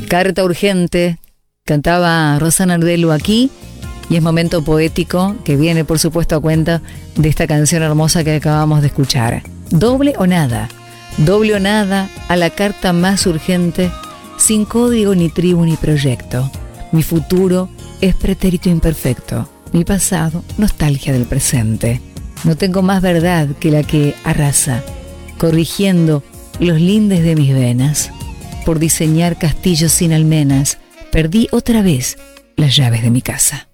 Carta urgente, cantaba Rosana Ardelu aquí, y es momento poético que viene por supuesto a cuenta de esta canción hermosa que acabamos de escuchar. Doble o nada a la carta más urgente, sin código ni tribu ni proyecto. Mi futuro es pretérito imperfecto, mi pasado nostalgia del presente. No tengo más verdad que la que arrasa, corrigiendo los lindes de mis venas. Por diseñar castillos sin almenas, perdí otra vez las llaves de mi casa.